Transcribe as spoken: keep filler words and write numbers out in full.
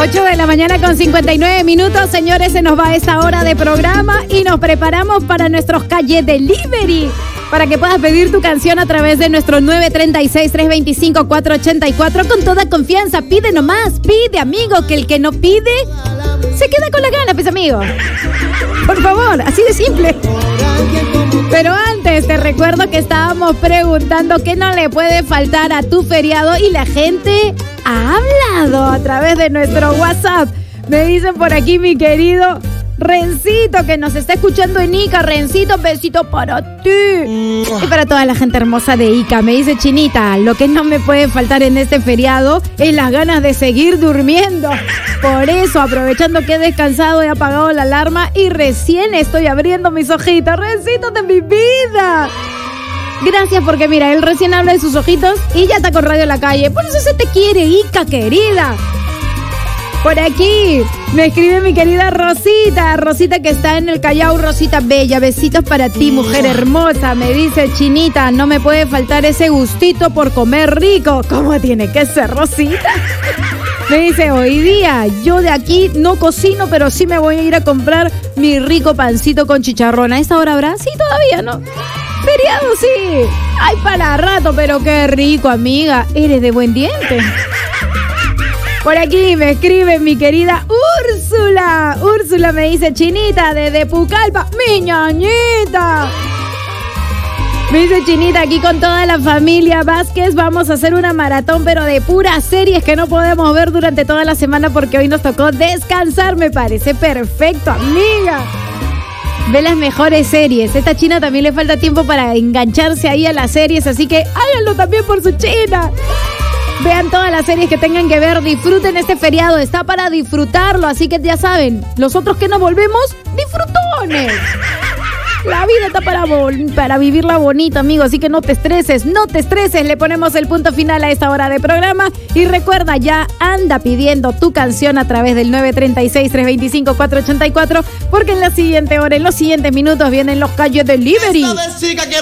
ocho de la mañana con cincuenta y nueve minutos, señores, se nos va esta hora de programa y nos preparamos para nuestros Calle Delivery, para que puedas pedir tu canción a través de nuestro nueve tres seis, tres dos cinco, cuatro ocho cuatro con toda confianza. Pide nomás, pide, amigo, que el que no pide se queda con la gana, pues, amigo. Por favor, así de simple. Pero antes te recuerdo que estábamos preguntando qué no le puede faltar a tu feriado y la gente ha hablado a través de nuestro WhatsApp. Me dicen por aquí, mi querido Rencito, que nos está escuchando en Ica. Rencito, besito para ti. Y para toda la gente hermosa de Ica. Me dice Chinita, lo que no me puede faltar en este feriado es las ganas de seguir durmiendo. Por eso, aprovechando que he descansado, he apagado la alarma y recién estoy abriendo mis ojitos. Rencito de mi vida. Gracias, porque mira, él recién habla de sus ojitos y ya está con Radio La Calle. Por eso se te quiere, Ica, querida. Por aquí me escribe mi querida Rosita, Rosita que está en el Callao. Rosita bella, besitos para ti, mujer hermosa. Me dice Chinita, no me puede faltar ese gustito por comer rico. ¿Cómo tiene que ser, Rosita? Me dice, hoy día yo de aquí no cocino, pero sí me voy a ir a comprar mi rico pancito con chicharrón. ¿A esta hora habrá? Sí, todavía no. Feriado, sí. Ay, para rato, pero qué rico, amiga. Eres de buen diente. Por aquí me escribe mi querida Úrsula. Úrsula me dice, Chinita, desde Pucallpa, mi ñañita. Me dice Chinita, aquí con toda la familia Vázquez vamos a hacer una maratón, pero de puras series que no podemos ver durante toda la semana porque hoy nos tocó descansar. Me parece perfecto, amiga. Ve las mejores series. Esta China también le falta tiempo para engancharse ahí a las series, así que háganlo también por su China. Vean todas las series que tengan que ver, disfruten este feriado, está para disfrutarlo, así que ya saben, nosotros que nos volvemos disfrutones. La vida está para, para vivirla bonita, amigo, así que no te estreses, no te estreses. Le ponemos el punto final a esta hora de programa y recuerda, ya anda pidiendo tu canción a través del nueve tres seis, tres dos cinco, cuatro ocho cuatro, porque en la siguiente hora, en los siguientes minutos vienen los Calle Delivery.